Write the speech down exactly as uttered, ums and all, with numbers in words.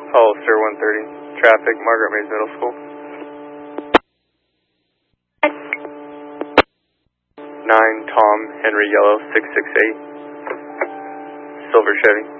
Hollister one thirty. Traffic, Margaret Mays Middle School. nine Tom Henry Yellow six six eight. Silver Chevy.